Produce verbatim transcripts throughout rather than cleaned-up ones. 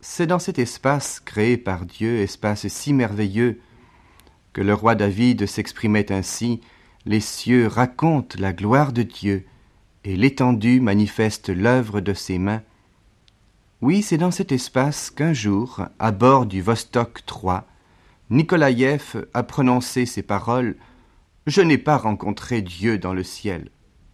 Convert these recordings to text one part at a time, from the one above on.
C'est dans cet espace créé par Dieu, espace si merveilleux, que le roi David s'exprimait ainsi: « Les cieux racontent la gloire de Dieu, et l'étendue manifeste l'œuvre de ses mains. » Oui, c'est dans cet espace qu'un jour, à bord du Vostok trois, Nikolaïev a prononcé ces paroles: « Je n'ai pas rencontré Dieu dans le ciel. »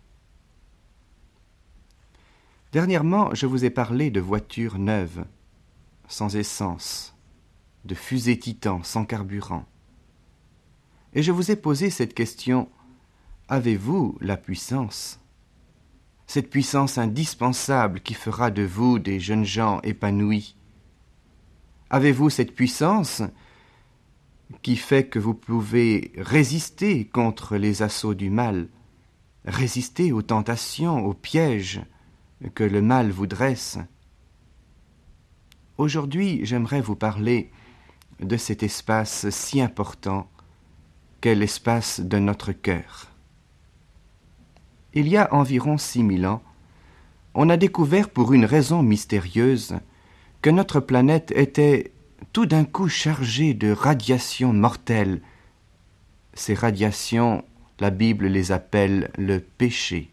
Dernièrement, je vous ai parlé de voitures neuves, sans essence, de fusées Titan sans carburant. Et je vous ai posé cette question: avez-vous la puissance? Cette puissance indispensable qui fera de vous des jeunes gens épanouis. Avez-vous cette puissance qui fait que vous pouvez résister contre les assauts du mal, résister aux tentations, aux pièges que le mal vous dresse? Aujourd'hui, j'aimerais vous parler de cet espace si important qu'est l'espace de notre cœur. Il y a environ six mille ans, on a découvert pour une raison mystérieuse que notre planète était tout d'un coup chargée de radiations mortelles. Ces radiations, la Bible les appelle le péché.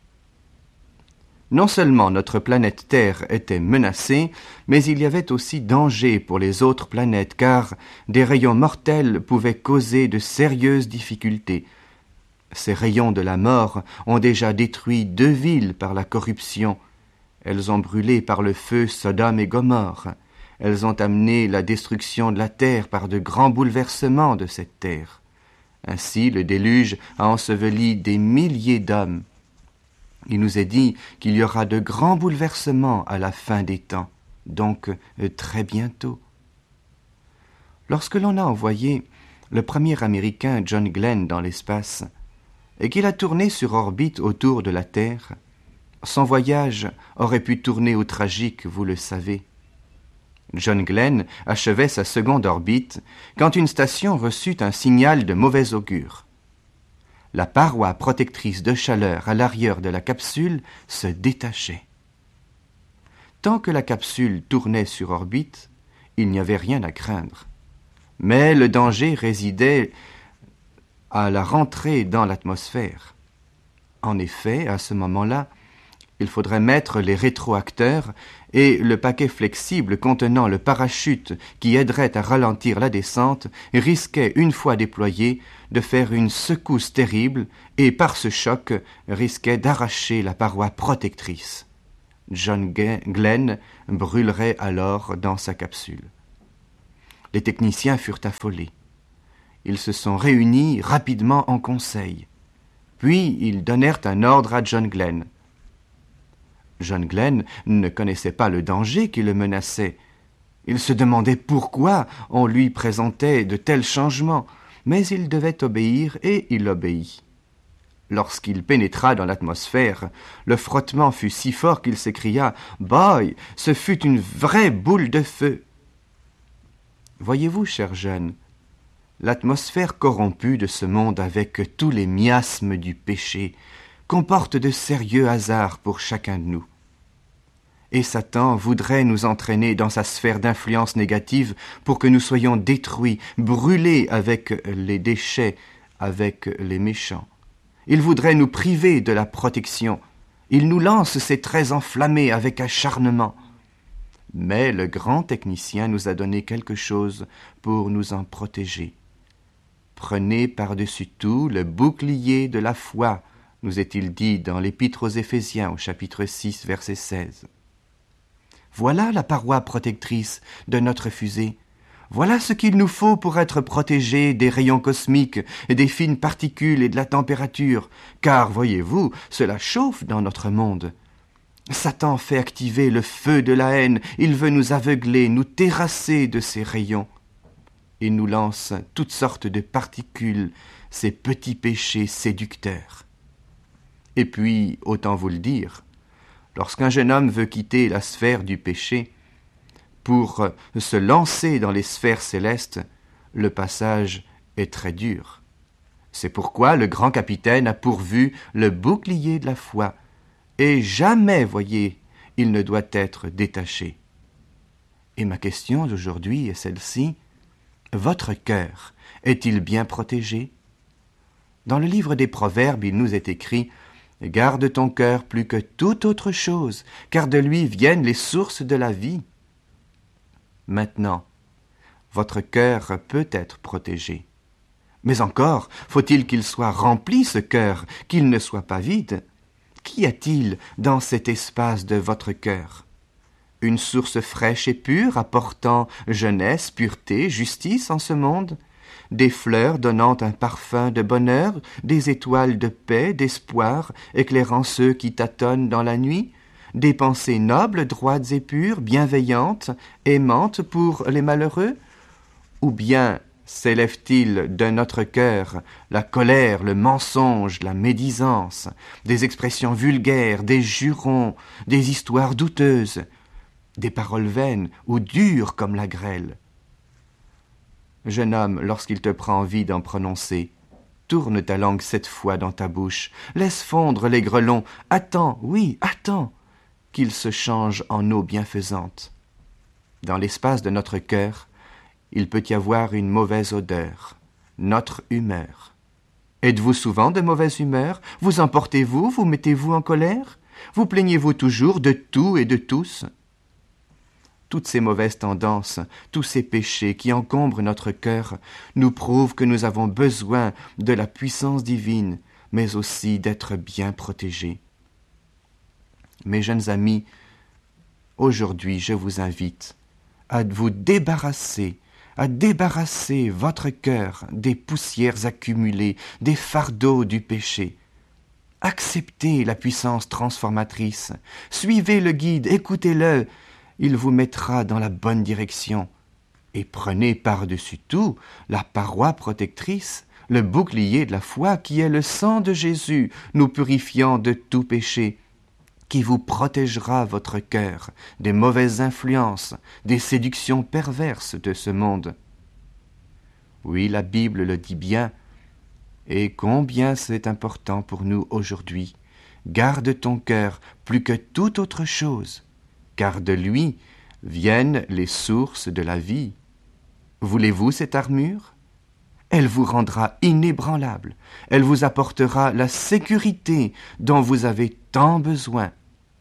Non seulement notre planète Terre était menacée, mais il y avait aussi danger pour les autres planètes, car des rayons mortels pouvaient causer de sérieuses difficultés. Ces rayons de la mort ont déjà détruit deux villes par la corruption. Elles ont brûlé par le feu Sodome et Gomorrhe. Elles ont amené la destruction de la terre par de grands bouleversements de cette terre. Ainsi, le déluge a enseveli des milliers d'hommes. Il nous est dit qu'il y aura de grands bouleversements à la fin des temps, donc euh, très bientôt. Lorsque l'on a envoyé le premier Américain John Glenn dans l'espace, et qu'il a tourné sur orbite autour de la Terre, son voyage aurait pu tourner au tragique, vous le savez. John Glenn achevait sa seconde orbite quand une station reçut un signal de mauvais augure. La paroi protectrice de chaleur à l'arrière de la capsule se détachait. Tant que la capsule tournait sur orbite, il n'y avait rien à craindre. Mais le danger résidait à la rentrée dans l'atmosphère. En effet, à ce moment-là, il faudrait mettre les rétroacteurs et le paquet flexible contenant le parachute qui aiderait à ralentir la descente risquait, une fois déployé, de faire une secousse terrible et, par ce choc, risquait d'arracher la paroi protectrice. John Glenn brûlerait alors dans sa capsule. Les techniciens furent affolés. Ils se sont réunis rapidement en conseil. Puis ils donnèrent un ordre à John Glenn. John Glenn ne connaissait pas le danger qui le menaçait. Il se demandait pourquoi on lui présentait de tels changements, mais il devait obéir et il obéit. Lorsqu'il pénétra dans l'atmosphère, le frottement fut si fort qu'il s'écria « Boy, ce fut une vraie boule de feu !» Voyez-vous, chers jeunes, l'atmosphère corrompue de ce monde avec tous les miasmes du péché comporte de sérieux hasards pour chacun de nous. Et Satan voudrait nous entraîner dans sa sphère d'influence négative pour que nous soyons détruits, brûlés avec les déchets, avec les méchants. Il voudrait nous priver de la protection. Il nous lance ses traits enflammés avec acharnement. Mais le grand technicien nous a donné quelque chose pour nous en protéger. Prenez par-dessus tout le bouclier de la foi, nous est-il dit dans l'Épître aux Éphésiens au chapitre six, verset seize. Voilà la paroi protectrice de notre fusée. Voilà ce qu'il nous faut pour être protégés des rayons cosmiques, des fines particules et de la température, car, voyez-vous, cela chauffe dans notre monde. Satan fait activer le feu de la haine, il veut nous aveugler, nous terrasser de ses rayons. Il nous lance toutes sortes de particules, ces petits péchés séducteurs. Et puis, autant vous le dire, lorsqu'un jeune homme veut quitter la sphère du péché pour se lancer dans les sphères célestes, le passage est très dur. C'est pourquoi le grand capitaine a pourvu le bouclier de la foi, et jamais, voyez, il ne doit être détaché. Et ma question d'aujourd'hui est celle-ci. Votre cœur est-il bien protégé? Dans le livre des Proverbes, il nous est écrit « Garde ton cœur plus que toute autre chose, car de lui viennent les sources de la vie. » Maintenant, votre cœur peut être protégé. Mais encore, faut-il qu'il soit rempli, ce cœur, qu'il ne soit pas vide. Qu'y a-t-il dans cet espace de votre cœur? Une source fraîche et pure, apportant jeunesse, pureté, justice en ce monde? Des fleurs donnant un parfum de bonheur, des étoiles de paix, d'espoir, éclairant ceux qui tâtonnent dans la nuit? Des pensées nobles, droites et pures, bienveillantes, aimantes pour les malheureux? Ou bien s'élève-t-il de notre cœur la colère, le mensonge, la médisance, des expressions vulgaires, des jurons, des histoires douteuses, des paroles vaines ou dures comme la grêle? Jeune homme, lorsqu'il te prend envie d'en prononcer, tourne ta langue sept fois dans ta bouche, laisse fondre les grelons, attends, oui, attends, qu'ils se changent en eau bienfaisante. Dans l'espace de notre cœur, il peut y avoir une mauvaise odeur, notre humeur. Êtes-vous souvent de mauvaise humeur? Vous emportez-vous? Vous mettez-vous en colère? Vous plaignez-vous toujours de tout et de tous? Toutes ces mauvaises tendances, tous ces péchés qui encombrent notre cœur nous prouvent que nous avons besoin de la puissance divine, mais aussi d'être bien protégés. Mes jeunes amis, aujourd'hui je vous invite à vous débarrasser, à débarrasser votre cœur des poussières accumulées, des fardeaux du péché. Acceptez la puissance transformatrice, suivez le guide, écoutez-le, il vous mettra dans la bonne direction. Et prenez par-dessus tout la paroi protectrice, le bouclier de la foi qui est le sang de Jésus, nous purifiant de tout péché, qui vous protégera votre cœur des mauvaises influences, des séductions perverses de ce monde. Oui, la Bible le dit bien, et combien c'est important pour nous aujourd'hui. Garde ton cœur plus que toute autre chose, car de lui viennent les sources de la vie. Voulez-vous cette armure? Elle vous rendra inébranlable, elle vous apportera la sécurité dont vous avez tant besoin.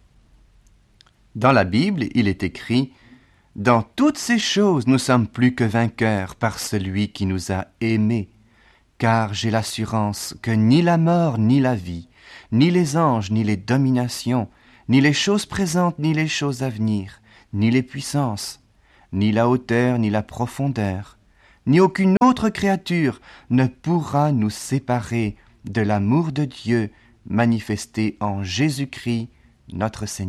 Dans la Bible, il est écrit « Dans toutes ces choses, nous sommes plus que vainqueurs par celui qui nous a aimés, car j'ai l'assurance que ni la mort ni la vie, ni les anges ni les dominations, ni les choses présentes ni les choses à venir, ni les puissances, ni la hauteur ni la profondeur, ni aucune autre créature ne pourra nous séparer de l'amour de Dieu manifesté en Jésus-Christ, notre Seigneur. »